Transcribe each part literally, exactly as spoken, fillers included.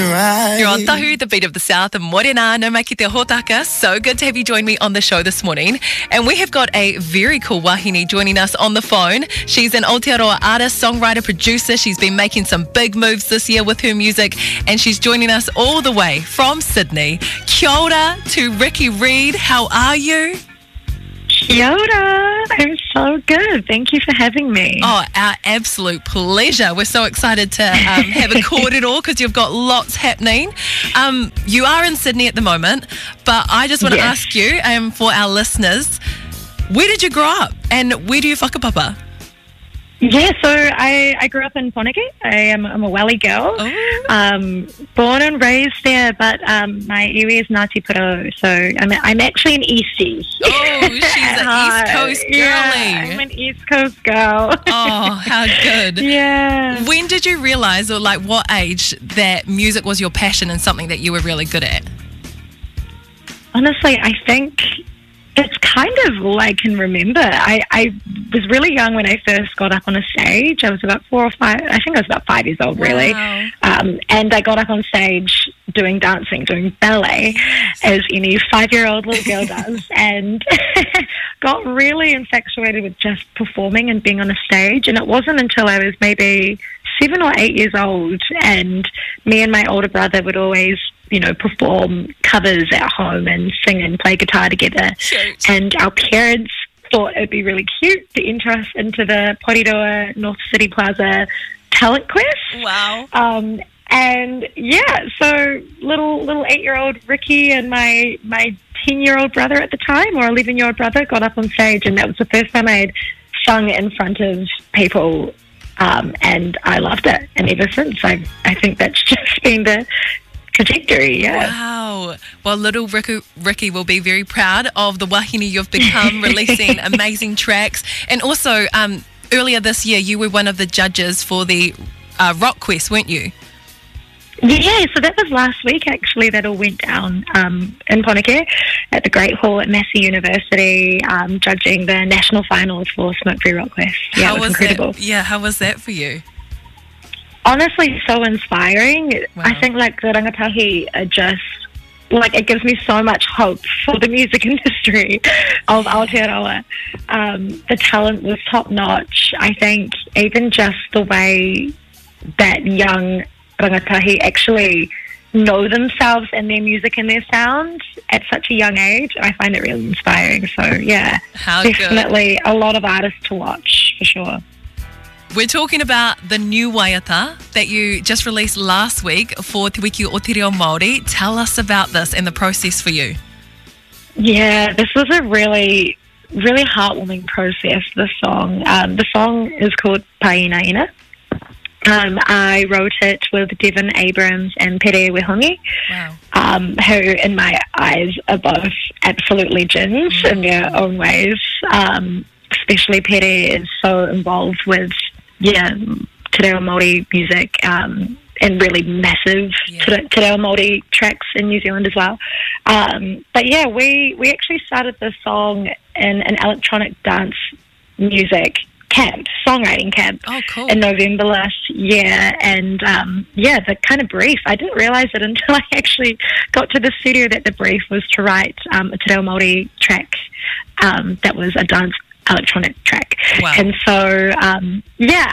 right. You're on Tahu, the beat of the South, and Morena no mai ki te hōtaka. So good to have you join me on the show this morning. And we have got a very cool wahine joining us on the phone. She's an Aotearoa artist, songwriter, producer. She's been making some big moves this year with her music, and she's joining us all the way from Sydney. Kia ora to Ricky Reed. How are you? Kia ora. I'm so good. Thank you for having me. Oh, our absolute pleasure. We're so excited to um, have a corridor because you've got lots happening. Um, you are in Sydney at the moment, but I just want to Yes. ask you, um, for our listeners, where did you grow up and where do you whakapapa? Yeah, so I, I grew up in Poneke. I am I'm a Wally girl. Oh. Um, born and raised there, but um, my iwi is Ngāti Porou, so I'm, I'm actually an Eastie. Oh, she's an East Coast girly. Yeah, I'm an East Coast girl. Oh, how good. Yeah. When did you realise, or like what age, that music was your passion and something that you were really good at? Honestly, I think it's kind of all I can remember. I, I was really young when I first got up on a stage. I was about four or five. I think I was about five years old, really. Wow. Um, and I got up on stage doing dancing, doing ballet, as any five-year-old little girl does, and got really infatuated with just performing and being on a stage. And it wasn't until I was maybe seven or eight years old, and me and my older brother would always, you know, perform covers at home and sing and play guitar together. Cute. And our parents thought it would be really cute to enter us into the Porirua North City Plaza talent quest. Wow. Um, and yeah, so little little eight-year-old Ricky and my my ten-year-old brother at the time, or eleven-year-old brother, got up on stage, and that was the first time I had sung in front of people, um, and I loved it. And ever since, I I think that's just been the trajectory. Yeah. Wow. Well, little Ricky, Ricky will be very proud of the wahine you've become, releasing amazing tracks. And also, um, earlier this year, you were one of the judges for the uh, Rock Quest, weren't you? Yeah, so that was last week, actually, that all went down um, in Poneke at the Great Hall at Massey University, um, judging the national finals for Smoke Free Rock Quest. Yeah, How it was, was incredible. That? Yeah, how was that for you? Honestly, so inspiring. Wow. I think, like, the rangatahi are just, like, it gives me so much hope for the music industry of Aotearoa. Um, the talent was top-notch. I think even just the way that young rangatahi actually know themselves and their music and their sound at such a young age, I find it really inspiring. So, yeah, How good. definitely a lot of artists to watch, for sure. We're talking about the new waiata that you just released last week for Te Wiki o Te Reo Māori. Tell us about this and the process for you. Yeah, this was a really, really heartwarming process, this song. Um, the song is called Paina Ina. Um, I wrote it with Devin Abrams and Pere Wehongi, Wow. um, who, in my eyes, are both absolute legends mm. in their own ways. Um, especially Pere is so involved with, yeah, Te Reo Māori music, um, and really massive Yeah. Te, Te Reo Māori tracks in New Zealand as well. Um, but yeah, we, we actually started this song in an electronic dance music camp, songwriting camp, Oh, cool. in November last year. And um, yeah, the kind of brief, I didn't realise it until I actually got to the studio that the brief was to write um, a Te Reo Māori track um, that was a dance electronic track. Wow. And so, um, yeah.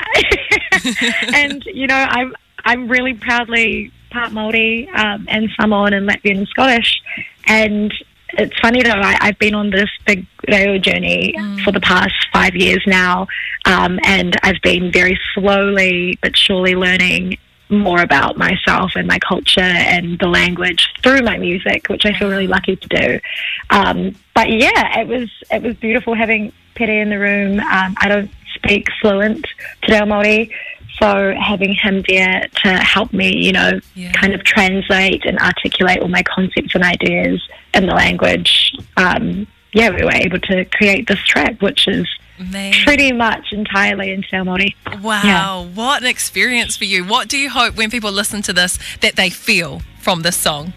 And, you know, I'm, I'm really proudly part Māori um, and Samoan and Latvian and Scottish. And it's funny though, I, I've been on this big reo journey Mm. for the past five years now, um, and I've been very slowly but surely learning more about myself and my culture and the language through my music, which I feel really lucky to do. Um, but yeah, it was it was beautiful having Pere in the room. Um, I don't speak fluent Te Reo Māori, so having him there to help me, you know, Yeah. kind of translate and articulate all my concepts and ideas in the language, um, yeah, we were able to create this track, which is Man. pretty much entirely in Te Reo Māori. Wow, Yeah. what an experience for you. What do you hope when people listen to this that they feel from this song?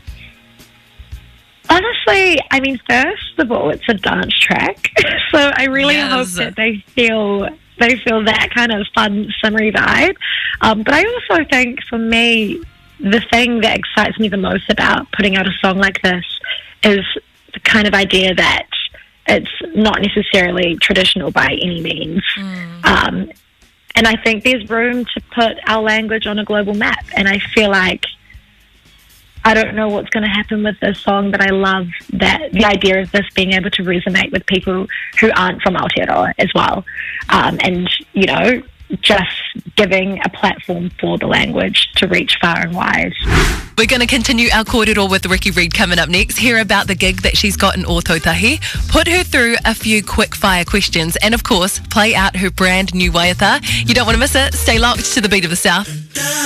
Honestly, I mean, first of all, it's a dance track, so I really Yes. hope that they feel they feel that kind of fun, summery vibe. Um, but I also think, for me, the thing that excites me the most about putting out a song like this is the kind of idea that it's not necessarily traditional by any means. Mm. Um, and I think there's room to put our language on a global map. And I feel like, I don't know what's going to happen with this song, but I love that the idea of this being able to resonate with people who aren't from Aotearoa as well. Um, and, you know, just giving a platform for the language to reach far and wide. We're going to continue our kōrero with Ricky Reed coming up next. Hear about the gig that she's got in Ōtautahi. Put her through a few quick fire questions and, of course, play out her brand new waiata. You don't want to miss it. Stay locked to the Beat of the South.